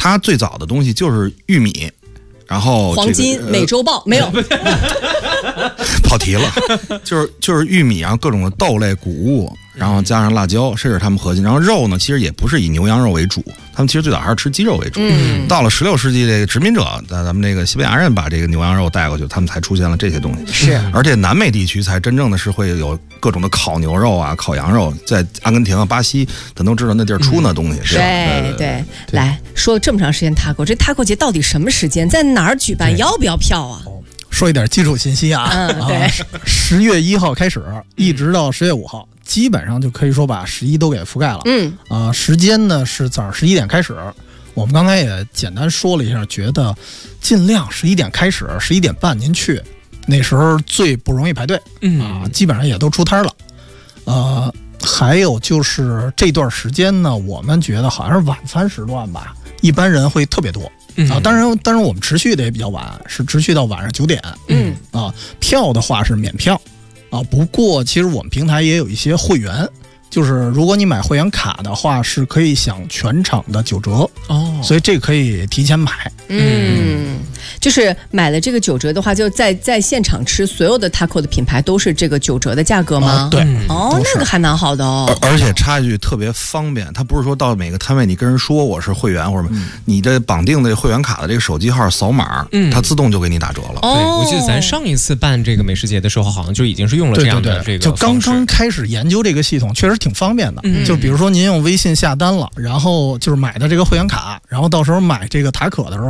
它最早的东西就是玉米。然后、 黄金美洲豹没有跑题了，就是玉米，然后各种的豆类谷物，然后加上辣椒，这是他们核心。然后肉呢，其实也不是以牛羊肉为主，他们其实最早还是吃鸡肉为主。到了16世纪，这个殖民者，咱们这个西班牙人把这个牛羊肉带过去，他们才出现了这些东西。 是， 而且南美地区才真正的是会有各种的烤牛肉啊、烤羊肉，在阿根廷啊、巴西，咱都知道那地儿出那东西。 对，来说了这么长时间 taco， 这 taco 节到底什么时间，在哪儿举办，要不要票啊？ 说一点基础信息啊，10月1号开始，一直到10月5号，基本上就可以说把11都给覆盖了。时间呢是早上11点开始。我们刚才也简单说了一下，觉得尽量11点开始，11点半您去，那时候最不容易排队基本上也都出摊了。还有就是这段时间呢，我们觉得好像是晚餐时段吧，一般人会特别多。当然我们持续的也比较晚，是持续到晚上9点。票的话是免票不过其实我们平台也有一些会员，就是如果你买会员卡的话，是可以享全场的9折所以这个可以提前买。就是买了这个9折的话，就在现场吃所有的 taco 的品牌都是这个9折的价格吗？ 对， 那个还蛮好的而且插一句特别方便，它不是说到每个摊位你跟人说我是会员或者你的绑定的会员卡的这个手机号扫码，它自动就给你打折了。 对，我记得咱上一次办这个美食节的时候，好像就已经是用了这样的这个就刚刚开始研究这个系统，确实挺方便的。就比如说您用微信下单了，然后就是买的这个会员卡，然后到时候买这个塔可的时候，